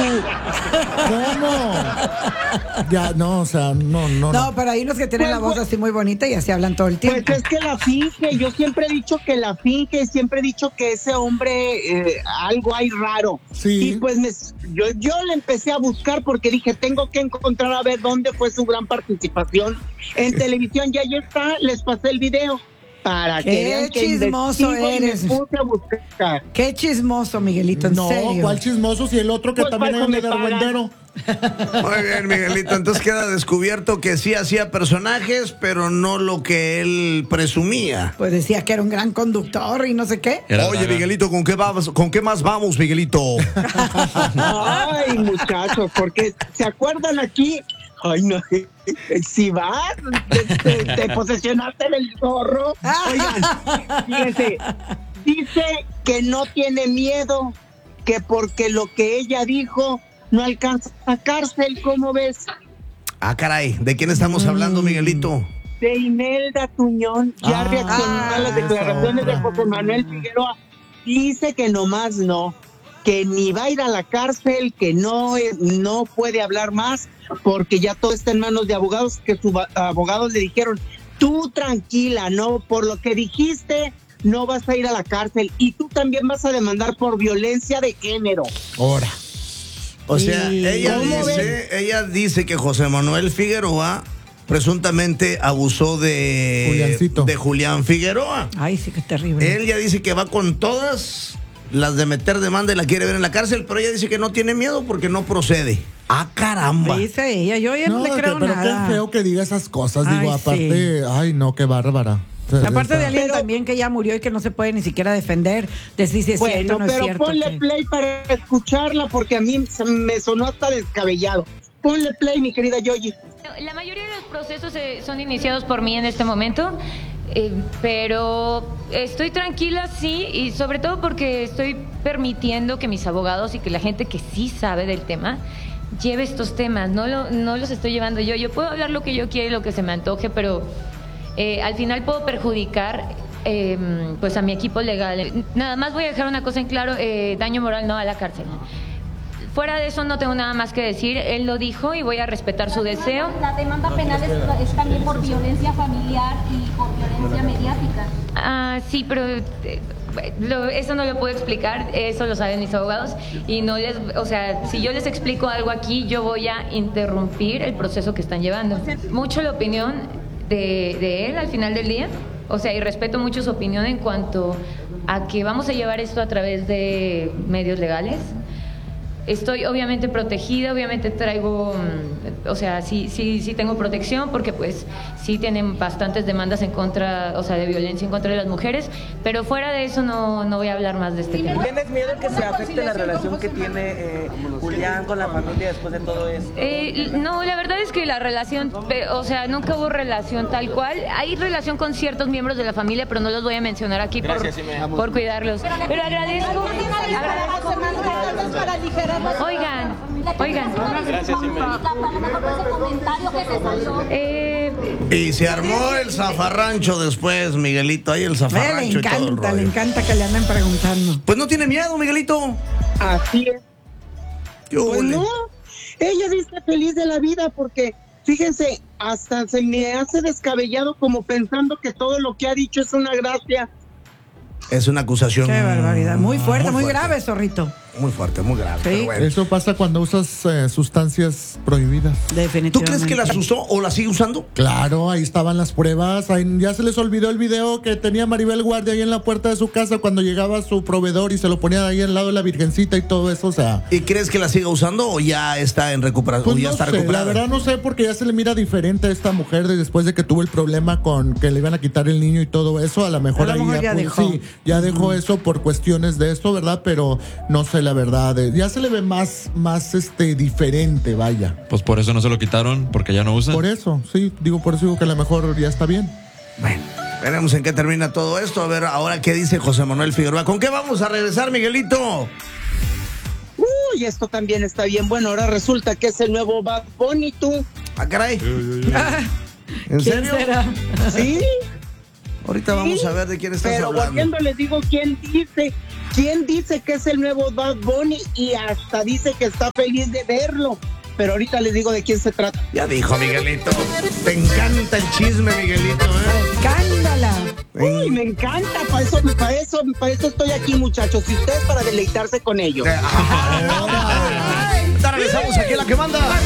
¿Cómo? Ya, no, o sea, no. No, pero hay unos que tienen la voz así muy bonita y así hablan todo el tiempo. Pues es que la finge, yo siempre he dicho que la finge, siempre he dicho que ese hombre algo hay raro. Sí. Y pues yo le empecé a buscar porque dije, tengo que encontrar a ver dónde fue su gran participación en televisión, y ahí está, les pasé el video. Para que vean que chismoso eres. Me puse a buscar. Qué chismoso, Miguelito, en serio. No, ¿cuál chismoso? Si el otro que Pues también para era eso de me argüendero. Muy bien, Miguelito. Entonces queda descubierto que sí hacía personajes, pero no lo que él presumía. Pues decía que era un gran conductor y no sé qué. Oye, Miguelito, ¿con qué más vamos, Miguelito? Ay, muchachos, porque ¿se acuerdan aquí? Ay, no, si vas, te posesionaste del zorro. Oigan, fíjense, dice que no tiene miedo, que porque lo que ella dijo no alcanza a cárcel, ¿cómo ves? Ah, caray, ¿de quién estamos hablando, Miguelito? De Imelda Tuñón, ya reaccionó a las declaraciones de José Manuel Figueroa. Dice que nomás no, que ni va a ir a la cárcel, que no puede hablar más, porque ya todo está en manos de abogados, que sus abogados le dijeron, tú tranquila, no, por lo que dijiste, no vas a ir a la cárcel, y tú también vas a demandar por violencia de género. Ahora. O sea, ella ¿Cómo dice que José Manuel Figueroa presuntamente abusó de Julián Figueroa. Ay, sí, que es terrible. Él ya dice que va con todas las de meter demanda y la quiere ver en la cárcel, pero ella dice que no tiene miedo porque no procede. ¡Ah, caramba! Dice ella, yo ya no le creo pero nada. qué feo que diga esas cosas, Ay, digo, aparte, sí. Ay, no, qué bárbara. Aparte de alguien también que ya murió y que no se puede ni siquiera defender, decir si es cierto o no es cierto. Bueno, pero ponle play para escucharla, porque a mí me sonó hasta descabellado. Ponle play, mi querida Yoyi. La mayoría de los procesos son iniciados por mí en este momento, pero estoy tranquila, sí, y sobre todo porque estoy permitiendo que mis abogados y que la gente que sí sabe del tema lleve estos temas. No los estoy llevando yo. Yo puedo hablar lo que yo quiera y lo que se me antoje, pero al final puedo perjudicar pues a mi equipo legal. Nada más voy a dejar una cosa en claro, daño moral no, a la cárcel. Fuera de eso no tengo nada más que decir, él lo dijo y voy a respetar su deseo. La demanda penal es también por violencia familiar y por violencia mediática. Ah, sí, pero eso no lo puedo explicar, eso lo saben mis abogados y o sea, si yo les explico algo aquí, yo voy a interrumpir el proceso que están llevando. Mucho la opinión de él al final del día, o sea, y respeto mucho su opinión en cuanto a que vamos a llevar esto a través de medios legales. Estoy obviamente protegida, obviamente traigo, o sea, sí tengo protección porque pues sí tienen bastantes demandas en contra, o sea, de violencia en contra de las mujeres, pero fuera de eso no voy a hablar más de este tema. ¿Tienes miedo que se afecte la relación que tiene Julián con la familia después de todo esto? No, la verdad es que la relación, o sea, nunca hubo relación tal cual. Hay relación con ciertos miembros de la familia, pero no los voy a mencionar aquí por cuidarlos. Pero agradezco. Oigan. Gracias, Y se armó el zafarrancho después, Miguelito. Ahí el zafarrancho y todo el rollo. Le encanta que le anden preguntando. Pues no tiene miedo, Miguelito. Así es. Pues no, ella dice feliz de la vida porque, fíjense, hasta se me hace descabellado como pensando que todo lo que ha dicho es una gracia. Es una acusación. Qué barbaridad. Muy fuerte, muy grave, zorrito. Muy fuerte, muy grave. Sí. Pero bueno. Eso pasa cuando usas sustancias prohibidas. Definitivamente. ¿Tú crees que las usó o las sigue usando? Claro, ahí estaban las pruebas. Ahí ya se les olvidó el video que tenía Maribel Guardia ahí en la puerta de su casa cuando llegaba su proveedor y se lo ponía ahí al lado de la virgencita y todo eso, o sea. ¿Y crees que la siga usando o ya está en recuperación? Pues o ya no está sé, recuperada? la verdad no sé, porque ya se le mira diferente a esta mujer después de que tuvo el problema con que le iban a quitar el niño y todo eso. A lo mejor ahí ya dejó. Sí, ya dejó eso por cuestiones de esto, ¿verdad? Pero no sé la verdad. Ya se le ve más diferente, vaya. Pues por eso no se lo quitaron, porque ya no usa. Por eso, sí, por eso digo que a lo mejor ya está bien. Bueno, veremos en qué termina todo esto. A ver, ahora qué dice José Manuel Figueroa. ¿Con qué vamos a regresar, Miguelito? Uy, esto también está bien. Bueno, ahora resulta que es el nuevo Bad Bunny, tú. Ah, caray. ¿En ¿Quién serio? será? Sí. Ahorita vamos a ver de quién estás Pero hablando. volviendo les digo quién dice ¿Quién dice que es el nuevo Bad Bunny? Y hasta dice que está feliz de verlo. Pero ahorita les digo de quién se trata. Ya dijo Miguelito. Te encanta el chisme, Miguelito, ¡Cándala! Uy, me encanta. Para eso estoy aquí, muchachos. Y ustedes para deleitarse con ellos. Ahora regresamos aquí a La que manda.